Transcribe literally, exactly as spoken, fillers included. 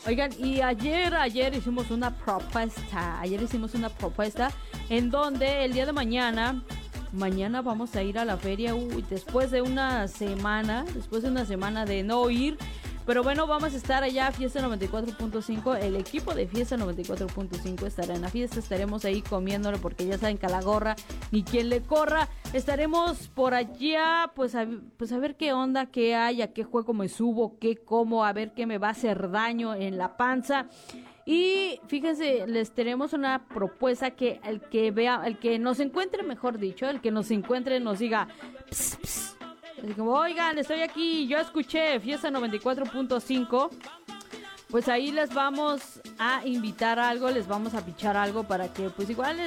Oigan, y ayer, ayer hicimos una propuesta, ayer hicimos una propuesta en donde el día de mañana, mañana vamos a ir a la feria, uy, después de una semana, después de una semana de no ir, pero bueno, vamos a estar allá, Fiesta noventa y cuatro punto cinco, el equipo de Fiesta noventa y cuatro punto cinco estará en la fiesta, estaremos ahí comiéndolo porque ya saben que a la gorra ni quien le corra, estaremos por allá, pues a, pues a ver qué onda, qué hay, a qué juego me subo, qué como, a ver qué me va a hacer daño en la panza. Y fíjense, les tenemos una propuesta que el que vea, el que nos encuentre, mejor dicho, el que nos encuentre nos diga, pss, pss. Así como, oigan, estoy aquí, yo escuché Fiesta noventa y cuatro punto cinco, pues ahí les vamos a invitar algo, les vamos a pichar algo para que pues igual